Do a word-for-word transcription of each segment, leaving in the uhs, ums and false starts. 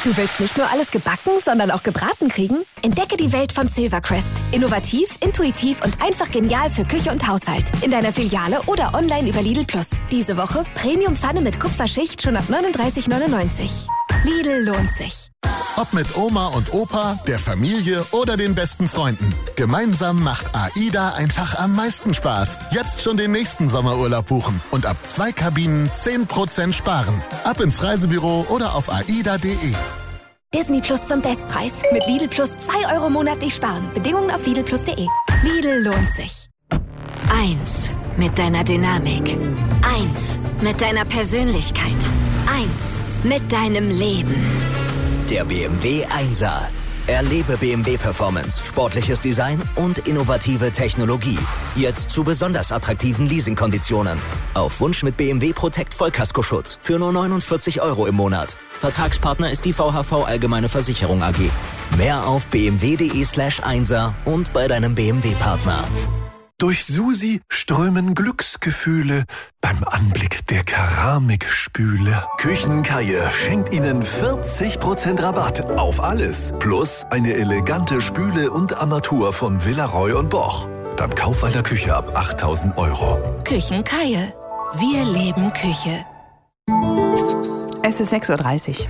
Du willst nicht nur alles gebacken, sondern auch gebraten kriegen? Entdecke die Welt von Silvercrest. Innovativ, intuitiv und einfach genial für Küche und Haushalt. In deiner Filiale oder online über Lidl Plus. Diese Woche Premium-Pfanne mit Kupferschicht schon ab neununddreißig neunundneunzig. Lidl lohnt sich. Ob mit Oma und Opa, der Familie oder den besten Freunden. Gemeinsam macht AIDA einfach am meisten Spaß. Jetzt schon den nächsten Sommerurlaub buchen und ab zwei Kabinen zehn Prozent sparen. Ab ins Reisebüro oder auf aida punkt de. Disney Plus zum Bestpreis. Mit Lidl Plus zwei Euro monatlich sparen. Bedingungen auf lidl plus punkt de. Lidl lohnt sich. Eins mit deiner Dynamik. Eins mit deiner Persönlichkeit. Eins mit deinem Leben. Der B M W Einser. Erlebe B M W Performance, sportliches Design und innovative Technologie. Jetzt zu besonders attraktiven Leasingkonditionen. Auf Wunsch mit B M W Protect Vollkaskoschutz für nur neunundvierzig Euro im Monat. Vertragspartner ist die V H V Allgemeine Versicherung A G. Mehr auf bmw.de slash Einser und bei deinem B M W-Partner. Durch Susi strömen Glücksgefühle beim Anblick der Keramikspüle. Küchenkaie schenkt Ihnen vierzig Prozent Rabatt auf alles. Plus eine elegante Spüle und Armatur von Villaroy und Boch. Beim Kauf einer Küche ab achttausend Euro. Küchenkaie. Wir leben Küche. Es ist sechs Uhr dreißig.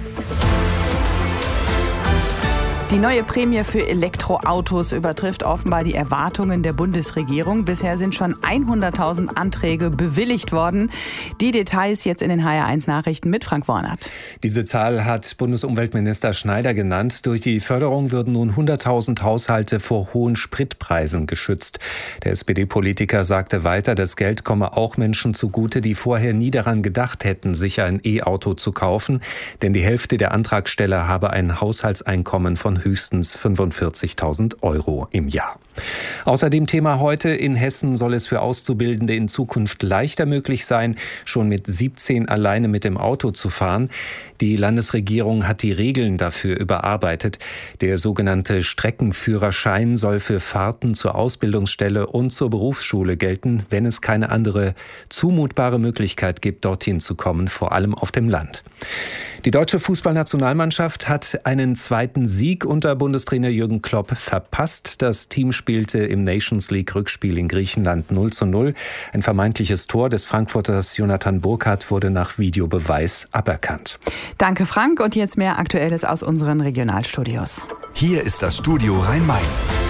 Die neue Prämie für Elektroautos übertrifft offenbar die Erwartungen der Bundesregierung. Bisher sind schon hunderttausend Anträge bewilligt worden. Die Details jetzt in den H R eins Nachrichten mit Frank Wornert. Diese Zahl hat Bundesumweltminister Schneider genannt. Durch die Förderung würden nun hunderttausend Haushalte vor hohen Spritpreisen geschützt. Der S P D-Politiker sagte weiter, das Geld komme auch Menschen zugute, die vorher nie daran gedacht hätten, sich ein E-Auto zu kaufen. Denn die Hälfte der Antragsteller habe ein Haushaltseinkommen von höchstens fünfundvierzigtausend Euro im Jahr. Außerdem Thema heute: In Hessen soll es für Auszubildende in Zukunft leichter möglich sein, schon mit siebzehn alleine mit dem Auto zu fahren. Die Landesregierung hat die Regeln dafür überarbeitet. Der sogenannte Streckenführerschein soll für Fahrten zur Ausbildungsstelle und zur Berufsschule gelten, wenn es keine andere zumutbare Möglichkeit gibt, dorthin zu kommen, vor allem auf dem Land. Die deutsche Fußballnationalmannschaft hat einen zweiten Sieg unter Bundestrainer Jürgen Klopp verpasst. Das Team spielte im Nations League Rückspiel in Griechenland null zu null. Ein vermeintliches Tor des Frankfurters Jonathan Burkhardt wurde nach Videobeweis aberkannt. Danke, Frank. Und jetzt mehr Aktuelles aus unseren Regionalstudios. Hier ist das Studio Rhein-Main.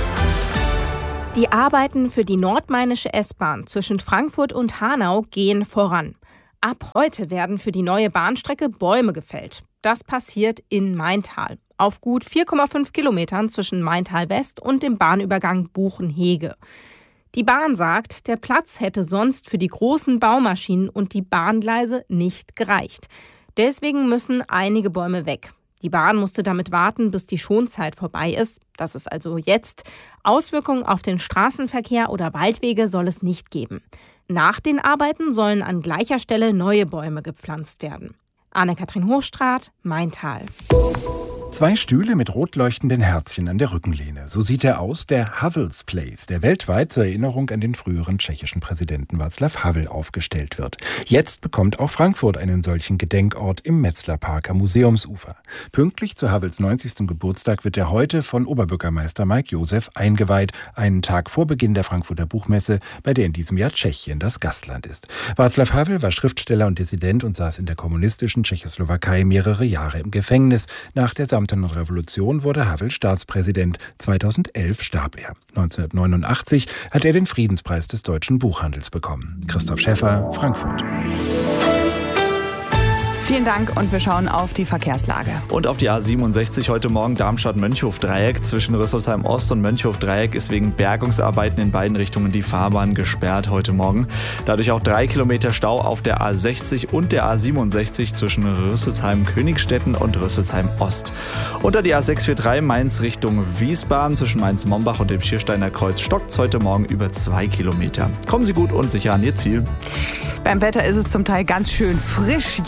Die Arbeiten für die nordmainische S-Bahn zwischen Frankfurt und Hanau gehen voran. Ab heute werden für die neue Bahnstrecke Bäume gefällt. Das passiert in Maintal, auf gut vier Komma fünf Kilometern zwischen Maintal West und dem Bahnübergang Buchenhege. Die Bahn sagt, der Platz hätte sonst für die großen Baumaschinen und die Bahngleise nicht gereicht. Deswegen müssen einige Bäume weg. Die Bahn musste damit warten, bis die Schonzeit vorbei ist. Das ist also jetzt. Auswirkungen auf den Straßenverkehr oder Waldwege soll es nicht geben. Nach den Arbeiten sollen an gleicher Stelle neue Bäume gepflanzt werden. Anne-Kathrin Hochstraat, Maintal. Zwei Stühle mit rot leuchtenden Herzchen an der Rückenlehne. So sieht er aus, der Havels Place, der weltweit zur Erinnerung an den früheren tschechischen Präsidenten Václav Havel aufgestellt wird. Jetzt bekommt auch Frankfurt einen solchen Gedenkort im Metzlerpark am Museumsufer. Pünktlich zu Havels neunzigsten Geburtstag wird er heute von Oberbürgermeister Mike Josef eingeweiht, einen Tag vor Beginn der Frankfurter Buchmesse, bei der in diesem Jahr Tschechien das Gastland ist. Václav Havel war Schriftsteller und Dissident und saß in der kommunistischen Tschechoslowakei mehrere Jahre im Gefängnis. Nach der Samtenen Revolution wurde Havel Staatspräsident. zweitausendelf starb er. neunzehnhundertneunundachtzig hat er den Friedenspreis des deutschen Buchhandels bekommen. Christoph Schäffer, Frankfurt. Vielen Dank und wir schauen auf die Verkehrslage. Und auf die A siebenundsechzig heute Morgen Darmstadt-Mönchhof-Dreieck. Zwischen Rüsselsheim Ost und Mönchhof-Dreieck ist wegen Bergungsarbeiten in beiden Richtungen die Fahrbahn gesperrt heute Morgen. Dadurch auch drei Kilometer Stau auf der A sechzig und der A siebenundsechzig zwischen Rüsselsheim-Königstetten und Rüsselsheim Ost. Unter die A sechshundertdreiundvierzig Mainz Richtung Wiesbaden zwischen Mainz-Mombach und dem Schiersteiner Kreuz stockt es heute Morgen über zwei Kilometer. Kommen Sie gut und sicher an Ihr Ziel. Beim Wetter ist es zum Teil ganz schön frisch jetzt noch.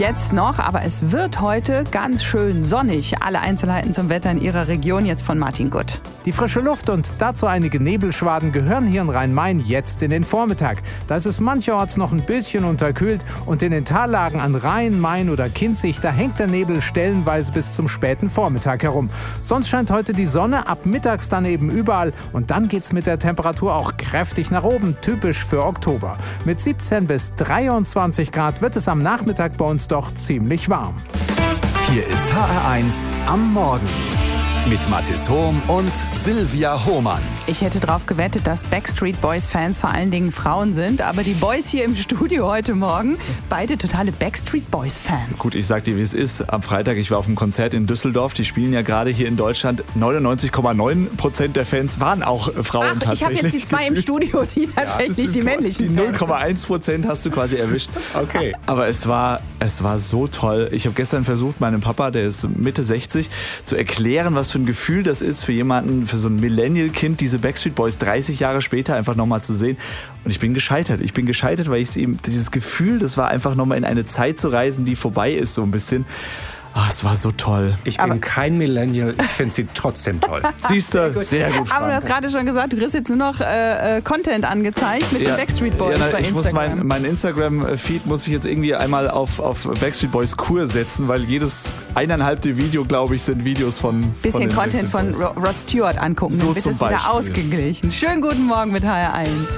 noch, aber es wird heute ganz schön sonnig. Alle Einzelheiten zum Wetter in Ihrer Region jetzt von Martin Gutt. Die frische Luft und dazu einige Nebelschwaden gehören hier in Rhein-Main jetzt in den Vormittag. Da ist es mancherorts noch ein bisschen unterkühlt und in den Tallagen an Rhein, Main oder Kinzig, da hängt der Nebel stellenweise bis zum späten Vormittag herum. Sonst scheint heute die Sonne, ab mittags dann eben überall und dann geht's mit der Temperatur auch kräftig nach oben, typisch für Oktober. Mit siebzehn bis dreiundzwanzig Grad wird es am Nachmittag bei uns doch ziemlich warm. Hier ist H R eins am Morgen mit Mathis Hohm und Silvia Hohmann. Ich hätte darauf gewettet, dass Backstreet Boys Fans vor allen Dingen Frauen sind, aber die Boys hier im Studio heute Morgen, beide totale Backstreet Boys Fans. Gut, ich sag dir, wie es ist. Am Freitag, ich war auf einem Konzert in Düsseldorf, die spielen ja gerade hier in Deutschland. neunundneunzig Komma neun Prozent der Fans waren auch Frauen. Ach, tatsächlich. Ich habe jetzt die zwei im Studio, die tatsächlich ja, die männlichen die Fans. null Komma eins Prozent hast du quasi erwischt. Okay. Aber es war, es war so toll. Ich habe gestern versucht, meinem Papa, der ist Mitte sechzig, zu erklären, was für ein Gefühl das ist für jemanden, für so ein Millennial-Kind, diese Backstreet Boys dreißig Jahre später einfach nochmal zu sehen. Und ich bin gescheitert. Ich bin gescheitert, weil ich eben dieses Gefühl, das war einfach nochmal in eine Zeit zu reisen, die vorbei ist, so ein bisschen. Oh, es war so toll. Ich bin aber kein Millennial, ich finde sie trotzdem toll. Siehst du, sehr, sehr gut. Aber du hast gerade schon gesagt, du kriegst jetzt nur noch äh, Content angezeigt mit ja, den Backstreet Boys ja, na, bei ich Instagram. Muss mein, mein Instagram-Feed muss ich jetzt irgendwie einmal auf, auf Backstreet Boys Kur setzen, weil jedes eineinhalbte Video, glaube ich, sind Videos von Bisschen von Content von Rod Stewart angucken, so dann wird zum das wieder Beispiel. Ausgeglichen. Schönen guten Morgen mit H R eins.